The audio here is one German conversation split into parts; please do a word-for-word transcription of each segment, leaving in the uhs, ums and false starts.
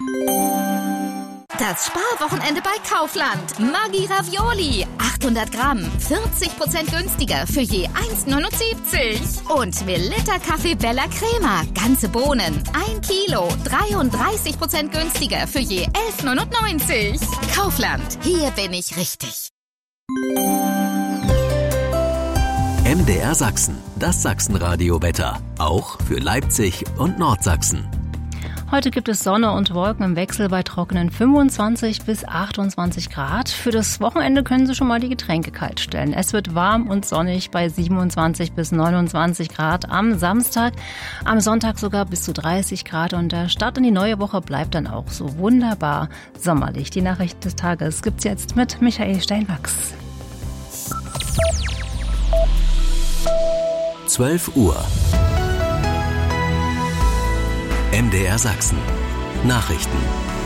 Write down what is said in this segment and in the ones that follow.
Das Sparwochenende bei Kaufland. Maggi Ravioli. achthundert Gramm. vierzig Prozent günstiger für je eins neunundsiebzig. Und Melitta Kaffee Bella Crema. Ganze Bohnen. ein Kilo. dreiunddreißig Prozent günstiger für je elf neunundneunzig. Kaufland. Hier bin ich richtig. M D R Sachsen. Das Sachsenradio-Wetter. Auch für Leipzig und Nordsachsen. Heute gibt es Sonne und Wolken im Wechsel bei trockenen fünfundzwanzig bis achtundzwanzig Grad. Für das Wochenende können Sie schon mal die Getränke kalt stellen. Es wird warm und sonnig bei siebenundzwanzig bis neunundzwanzig Grad am Samstag. Am Sonntag sogar bis zu dreißig Grad und der Start in die neue Woche bleibt dann auch so wunderbar sommerlich. Die Nachricht des Tages gibt's jetzt mit Michael Steinwachs. zwölf Uhr. M D R Sachsen. Nachrichten.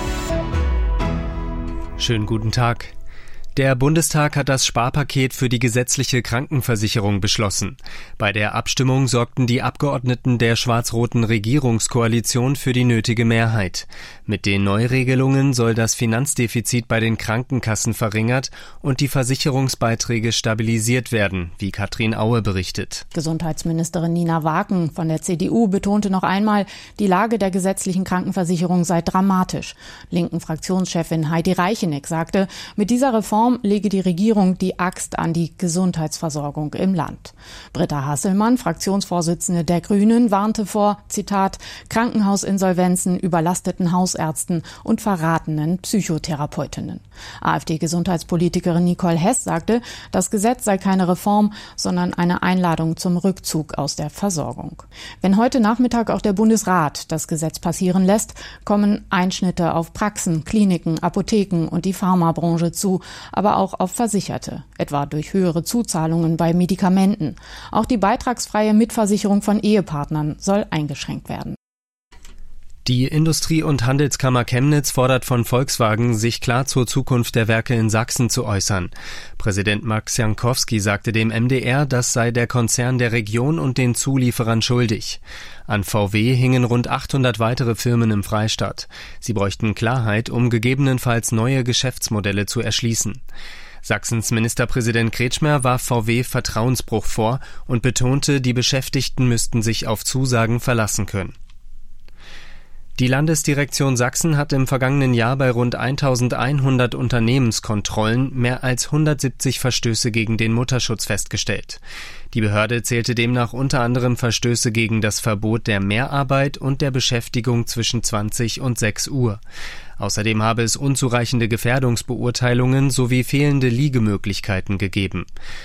Schönen guten Tag. Der Bundestag hat das Sparpaket für die gesetzliche Krankenversicherung beschlossen. Bei der Abstimmung sorgten die Abgeordneten der schwarz-roten Regierungskoalition für die nötige Mehrheit. Mit den Neuregelungen soll das Finanzdefizit bei den Krankenkassen verringert und die Versicherungsbeiträge stabilisiert werden, wie Katrin Aue berichtet. Gesundheitsministerin Nina Waken von der C D U betonte noch einmal, die Lage der gesetzlichen Krankenversicherung sei dramatisch. Linken Fraktionschefin Heidi Reicheneck sagte, mit dieser Reform lege die Regierung die Axt an die Gesundheitsversorgung im Land. Britta Hasselmann, Fraktionsvorsitzende der Grünen, warnte vor, Zitat, Krankenhausinsolvenzen, überlasteten Hausärzten und verratenen Psychotherapeutinnen. AfD-Gesundheitspolitikerin Nicole Hess sagte, das Gesetz sei keine Reform, sondern eine Einladung zum Rückzug aus der Versorgung. Wenn heute Nachmittag auch der Bundesrat das Gesetz passieren lässt, kommen Einschnitte auf Praxen, Kliniken, Apotheken und die Pharmabranche zu, aber auch auf Versicherte, etwa durch höhere Zuzahlungen bei Medikamenten. Auch die beitragsfreie Mitversicherung von Ehepartnern soll eingeschränkt werden. Die Industrie- und Handelskammer Chemnitz fordert von Volkswagen, sich klar zur Zukunft der Werke in Sachsen zu äußern. Präsident Max Jankowski sagte dem M D R, das sei der Konzern der Region und den Zulieferern schuldig. An V W hingen rund achthundert weitere Firmen im Freistaat. Sie bräuchten Klarheit, um gegebenenfalls neue Geschäftsmodelle zu erschließen. Sachsens Ministerpräsident Kretschmer warf V W Vertrauensbruch vor und betonte, die Beschäftigten müssten sich auf Zusagen verlassen können. Die Landesdirektion Sachsen hat im vergangenen Jahr bei rund eintausendeinhundert Unternehmenskontrollen mehr als hundertsiebzig Verstöße gegen den Mutterschutz festgestellt. Die Behörde zählte demnach unter anderem Verstöße gegen das Verbot der Mehrarbeit und der Beschäftigung zwischen zwanzig und sechs Uhr. Außerdem habe es unzureichende Gefährdungsbeurteilungen sowie fehlende Liegemöglichkeiten gegeben.